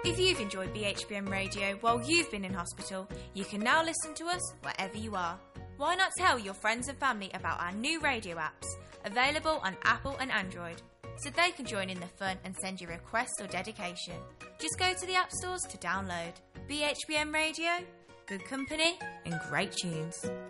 If you've enjoyed BHBM Radio while you've been in hospital, you can now listen to us wherever you are. Why not tell your friends and family about our new radio apps, available on Apple and Android, so they can join in the fun and send you a request or dedication. Just go to the app stores to download. BHBM Radio, good company and great tunes.